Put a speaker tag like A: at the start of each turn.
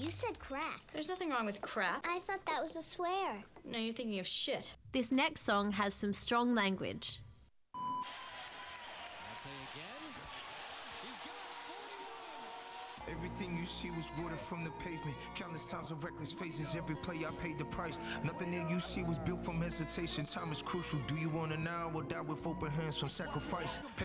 A: You said crack.
B: There's nothing wrong with crap.
A: I thought that was a swear.
B: No, you're thinking of shit.
C: This next song has some strong language.
D: I'll tell you again. He's got 41.
E: Everything you see was water from the pavement. Countless times of reckless faces. Every play I paid the price. Nothing that you see was built from hesitation. Time is crucial. Do you want it now or die with open hands from sacrifice?